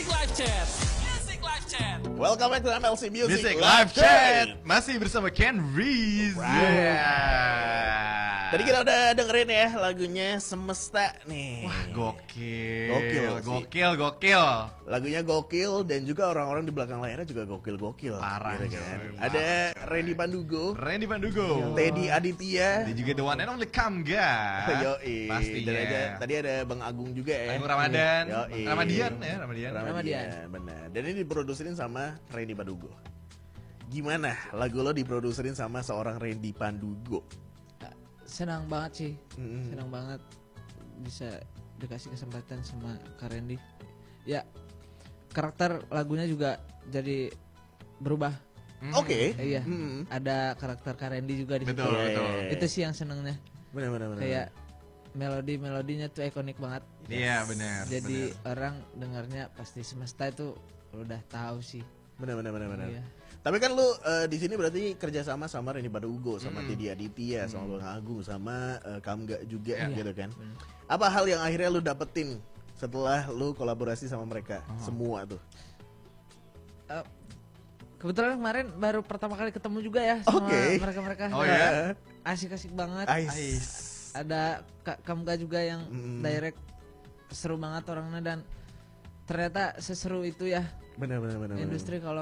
Live Chat. Music Live Chat. Welcome back to MLC Music Live Chat. Masih bersama Ken Reese. Tadi kita udah dengerin ya lagunya Semesta nih. Wah, gokil. Gokil. Lagunya gokil dan juga orang-orang di belakang layarnya juga gokil. Parah, gitu kan. coy. Ada Randy Pandugo, Pandugo, Teddy Aditya, dan juga the one and only Kamga. Yoi. Pastinya. Dan tadi ada Bang Agung juga ya. Agung Ramadan. Yoi. Ramadan. Benar. Dan ini diproduserin sama Randy Pandugo. Gimana lagu lo diproduserin sama seorang Randy Pandugo? Senang banget sih, senang banget bisa dikasih kesempatan sama Kak Randy. Ya, karakter lagunya juga jadi berubah. Oke. Iya, ada karakter Kak Randy juga di situ. Betul. Itu sih yang senengnya. Benar. Kayak melodinya tuh ikonik banget. Iya, benar. Jadi orang dengarnya pasti Semesta itu udah tahu sih. Benar. Iya. Tapi kan lu di sini berarti kerjasama sama Randy Pandugo, sama Teddy Aditya, sama Bang Agung, sama Kamga juga gitu kan. Apa hal yang akhirnya lu dapetin setelah lu kolaborasi sama mereka semua tuh? Kebetulan kemarin baru pertama kali ketemu juga ya sama mereka-mereka. Oh ya? Asik-asik banget. Ada Kak Kamga juga yang direct, seru banget orangnya dan ternyata seseru itu ya. Benar. Industri kalau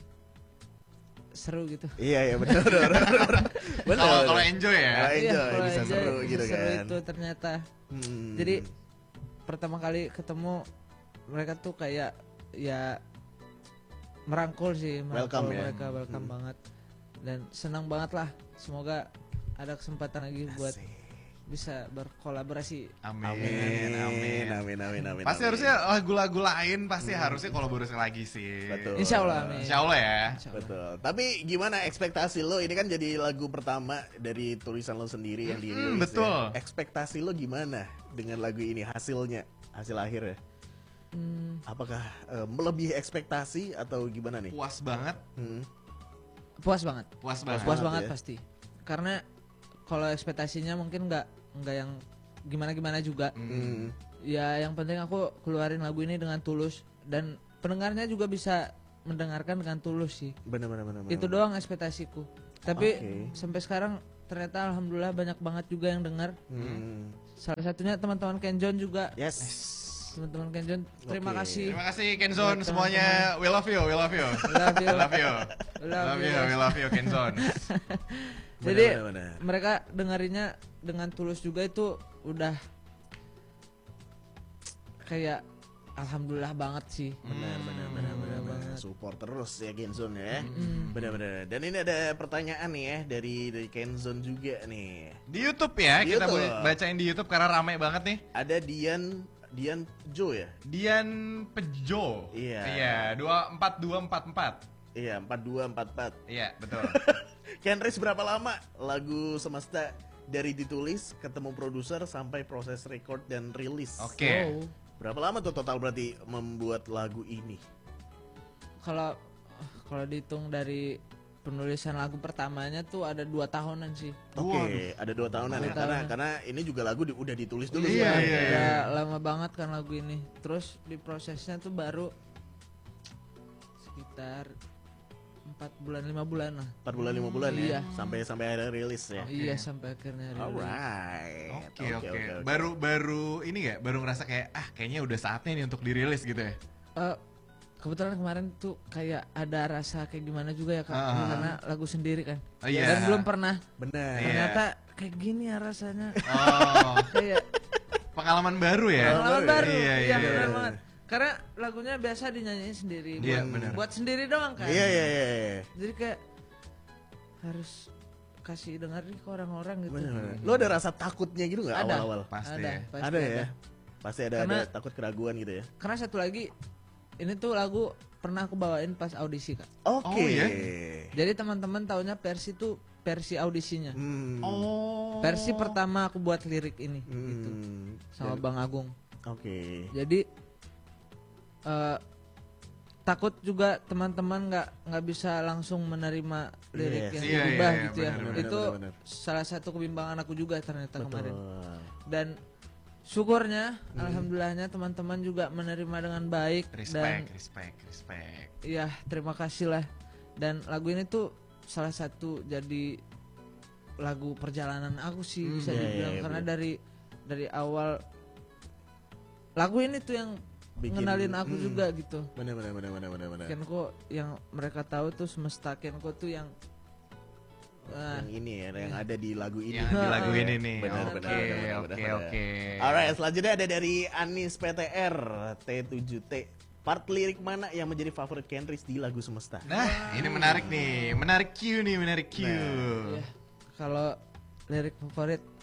seru gitu. Iya benar. Kalau enjoy ya. Kalau bisa seru gitu seru kan. itu ternyata. Jadi pertama kali ketemu mereka tuh kayak ya merangkul sih, Welcome ya. mereka welcome banget dan senang banget lah. Semoga ada kesempatan lagi buat bisa berkolaborasi. Amin. Pasti amin. harusnya lagu-lagu lain pasti harusnya kolaborasi lagi sih. Betul. Insya Allah, amin. Insya Allah ya. Betul. Tapi gimana ekspektasi lo? Ini kan jadi lagu pertama dari tulisan lo sendiri yang dirilis. betul. Ya. Ekspektasi lo gimana dengan lagu ini, hasil akhirnya? Apakah melebihi ekspektasi atau gimana nih? Puas banget. Puas banget Puas banget ya. pasti. Karena kalau ekspektasinya mungkin nggak yang gimana juga. Ya yang penting aku keluarin lagu ini dengan tulus dan pendengarnya juga bisa mendengarkan dengan tulus sih. Benar. Itu doang ekspektasiku. Tapi sampai sekarang ternyata alhamdulillah banyak banget juga yang dengar. Salah satunya teman-teman Kenjon juga. Yes. Teman-teman Kenjon, terima kasih. Terima kasih Kenzon semuanya. We love you. We love you, Kenzon. Jadi Benar. mereka dengarinya dengan tulus juga itu udah kayak alhamdulillah banget sih. Benar. Support terus ya Kenzon ya. Benar. Dan ini ada pertanyaan nih ya dari Kenzon juga nih. Di YouTube ya, Di kita YouTube. boleh bacain di YouTube karena rame banget nih. Ada Dian Jo ya? Dian Pejo. Iya. 24244. Iya, 4244. Iya, betul. Kenris berapa lama lagu Semesta dari ditulis, ketemu produser sampai proses record dan rilis? Oke. Wow. Berapa lama tuh total berarti membuat lagu ini? Kalau dihitung dari penulisan lagu pertamanya tuh ada 2 tahunan sih. Oke, ada 2 tahunan ya. Karena ini juga lagu udah ditulis dulu Iya, sebenarnya. iya. Udah lama banget kan lagu ini. Terus di prosesnya tuh baru sekitar 4 bulan 5 bulan lah. 4 bulan 5 bulan ya. Iya. Sampai ada rilis ya. Iya sampai akhirnya rilis. Alright. Oke. Baru ini nggak? Baru ngerasa kayak kayaknya udah saatnya nih untuk dirilis gitu ya. Kebetulan kemarin tuh kayak ada rasa kayak gimana juga ya Kak, karena lagu sendiri kan. Oh, iya. Dan belum pernah. Benar. Ternyata kayak gini ya rasanya. Oh, Kayak pengalaman baru ya. pengalaman baru. Iya. Iya benar banget. Karena lagunya biasa dinyanyiin sendiri. Iya, benar. Buat sendiri doang kan. Iya. Jadi kayak harus kasih dengar nih ke orang-orang gitu. Benar. Lo ada rasa takutnya gitu nggak Ada. awal-awal? Pasti Ada, ya. pasti Ada ya. Pasti ada takut keraguan gitu ya. Karena satu lagi, ini tuh lagu pernah aku bawain pas audisi Kak. Oke. Oh, iya? Jadi teman-teman taunya versi audisinya. Oh. Versi pertama aku buat lirik ini gitu. Sama Bang Agung. Oke. Jadi takut juga teman-teman nggak bisa langsung menerima lirik yang dirubah gitu ya. benar, Itu benar. salah satu kebimbangan aku juga ternyata Betul. kemarin. Dan syukurnya alhamdulillahnya teman-teman juga menerima dengan baik dan Respect. iya terima kasih lah. Dan lagu ini tuh salah satu jadi lagu perjalanan aku sih bisa dibilang karena dari awal lagu ini tuh yang ngenalin aku juga gitu. Bener. Kenko yang mereka tahu tuh semesta Kenko tuh yang yang ini ya, yang ada di lagu ini. Yang di lagu ini nih. Benar. Oke. Alright, selanjutnya ada dari Anis PTR T7T. Part lirik mana yang menjadi favorit Kenris di lagu Semesta? Nah, ini menarik nih. Menarik Q. Iya. Kalau lirik favorit